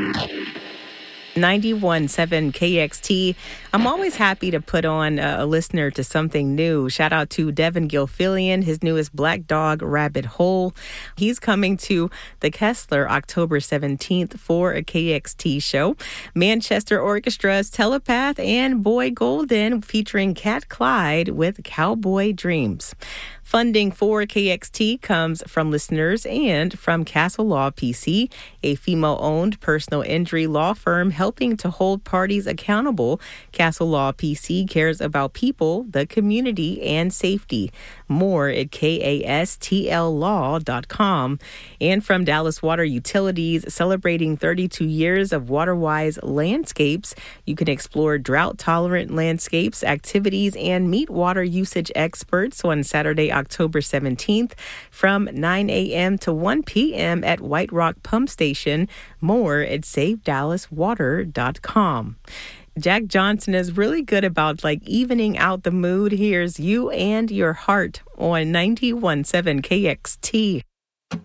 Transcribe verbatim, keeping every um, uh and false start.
ninety-one point seven K X T. I'm always happy to put on a, a listener to something new. Shout out to Devin Gilfillian, his newest Black Dog Rabbit Hole. He's coming to the Kessler October seventeenth for a K X T show. Manchester Orchestra's Telepath and Boy Golden featuring Cat Clyde with Cowboy Dreams. Funding for K X T comes from listeners and from Castle Law P C, a female-owned personal injury law firm helping to hold parties accountable. Castle Law P C cares about people, the community, and safety. More at kastl law dot com. And from Dallas Water Utilities, celebrating thirty-two years of WaterWise landscapes. You can explore drought-tolerant landscapes, activities, and meet water usage experts on Saturday, October seventeenth from nine a.m. to one p.m. at White Rock Pump Station. More at save dallas water dot com. Jack Johnson is really good about like evening out the mood. Here's You and Your Heart on ninety-one point seven K X T.